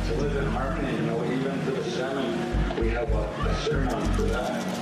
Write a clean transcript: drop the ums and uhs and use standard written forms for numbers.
to live in harmony, even to the salmon, we have a ceremony for that.